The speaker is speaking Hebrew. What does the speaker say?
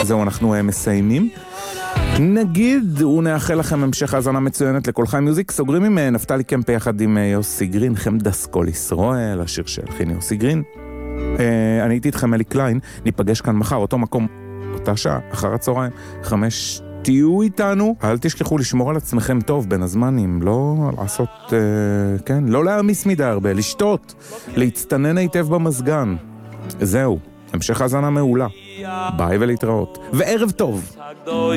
זהו, אנחנו מסיימים. נגיד, ונאחל לכם המשך האזנה מצוינת לכל חיים מיוזיק. סוגרים עם נפתלי קמפה יחד עם יוסי גרין, חמדס כל ישראל, השיר שהלחין יוסי גרין. אני הייתי איתכם אלי קליין, ניפגש כאן מחר, אותו מקום, אותה שעה, אחר הצהריים, 5. תהיו איתנו, אל תשכחו לשמור על עצמכם טוב בין הזמנים, לא לעשות, כן, לא להעמיס מדי הרבה, לשתות, להצטנן היטב במזגן. זהו, המשך האזנה מעולה. ביי ולהתראות. וערב טוב.